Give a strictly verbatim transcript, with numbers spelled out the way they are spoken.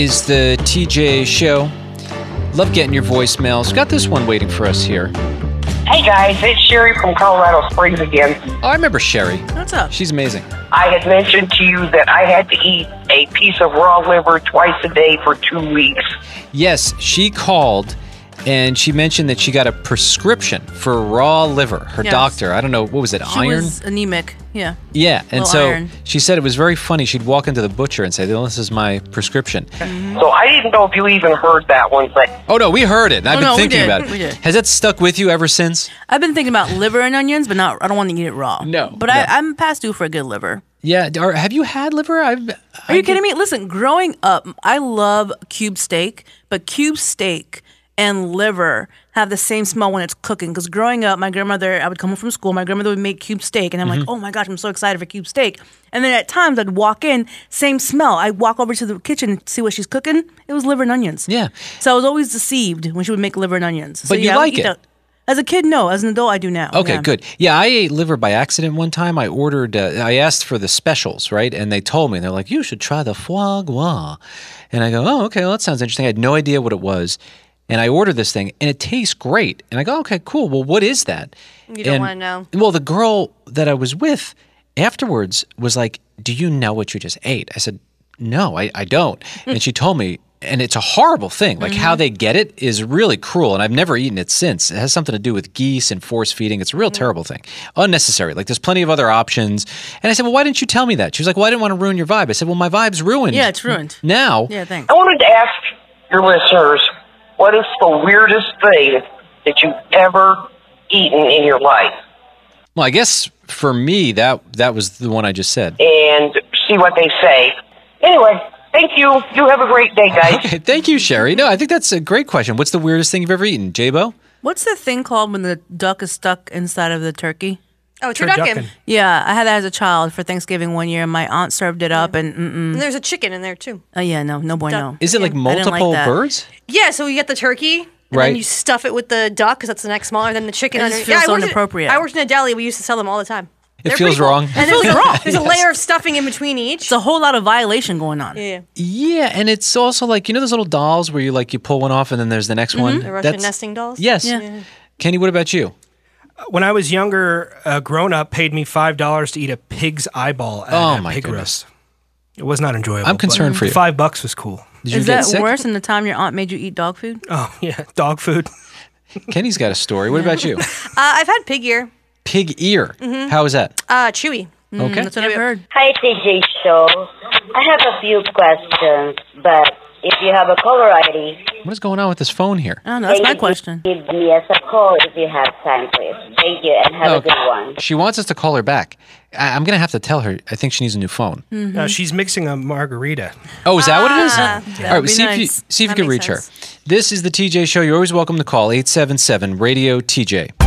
Is the T J Show. Love getting your voicemails. Got this one waiting for us here. Hey guys, it's Sherry from Colorado Springs again. Oh, I remember Sherry. What's up? She's amazing. I had mentioned to you that I had to eat a piece of raw liver twice a day for two weeks. Yes, she called and she mentioned that she got a prescription for raw liver. Her Yes. doctor, I don't know, what was it, She iron? was anemic. Yeah. Yeah, and Little so iron. she said it was very funny. She'd walk into the butcher and say, "Well, this is my prescription." So I didn't know if you even heard that one, but Oh, no, we heard it. and I've Oh, been no, we thinking did. about it. We did. Has that stuck with you ever since? I've been thinking about liver and onions, but not. I don't want to eat it raw. No, But no. I, I'm past due for a good liver. Yeah. Or have you had liver? I've, Are you kidding me? Listen, growing up, I love cube steak, but cube steak and liver have the same smell when it's cooking. Because growing up, my grandmother, I would come home from school, my grandmother would make cube steak, and I'm like, oh my gosh, I'm so excited for cube steak. And then at times I'd walk in, same smell. I'd walk over to the kitchen and see what she's cooking. It was liver and onions. Yeah. So I was always deceived when she would make liver and onions. So, But you yeah, I would like eat it? that. As a kid, no. As an adult, I do now. Okay, Yeah. good. Yeah, I ate liver by accident one time. I ordered, uh, I asked for the specials, right? And they told me, they're like, you should try the foie gras. And I go, oh, okay, well, that sounds interesting. I had no idea what it was. And I ordered this thing, and it tastes great. And I go, okay, cool. Well, what is that? You don't And- wanna know. Well, the girl that I was with afterwards was like, do you know what you just ate? I said, no, I, I don't. And she told me, and it's a horrible thing. Like how they get it is really cruel, and I've never eaten it since. It has something to do with geese and force feeding. It's a real terrible thing. Unnecessary. Like there's plenty of other options. And I said, well, why didn't you tell me that? She was like, well, I didn't want to ruin your vibe. I said, well, my vibe's ruined. Yeah, it's ruined. Now. Yeah, thanks. I wanted to ask your listeners, what is the weirdest thing that you've ever eaten in your life? Well, I guess for me, that that was the one I just said. And see what they say. Anyway, thank you. You have a great day, guys. Okay, thank you, Sherry. No, I think that's a great question. What's the weirdest thing you've ever eaten, J-Bo? What's the thing called when the duck is stuck inside of the turkey? Oh, turducken. Turducken. Yeah, I had that as a child for Thanksgiving one year. My aunt served it up, and mm-mm. And there's a chicken in there too. Oh yeah, no, no bueno. Is it like I didn't like multiple that. birds? Yeah, so you get the turkey, and Right. then you stuff it with the duck because that's the next smaller than the chicken. It under. just yeah, feels I so worked at- inappropriate. I worked in a deli. We used to sell them all the time. It They're feels pretty cool. wrong. And feels there's, wrong. There's a layer of stuffing in between each. It's a whole lot of violation going on. yeah, Yeah, and it's also like, you know those little dolls where you like you pull one off and then there's the next one? the Russian nesting dolls. Yes. Yeah. Kenny, what about you? When I was younger, a grown-up paid me five dollars to eat a pig's eyeball at Oh, a my pig goodness. roast. It was not enjoyable. I'm concerned but for you. Five bucks was cool. Did you Is get that sick? worse than the time your aunt made you eat dog food? Oh, yeah, dog food. Kenny's got a story. What about you? Uh, I've had pig ear. Pig ear. How is that? Uh, chewy. Okay. That's what I've heard. Hi, T J Show. I have a few questions, but if you have a caller I D, What is going on with this phone here? Oh, no, that's can my you question. give me as a call if you have time, please. Thank you, and have a Okay. good one. She wants us to call her back. I- I'm going to have to tell her. I think she needs a new phone. Uh, she's mixing a margarita. Oh, is that what it is? that All right, would well, be see, if you, nice. see if you That can makes reach sense. her. This is the T J Show. You're always welcome to call eight seven seven radio T J.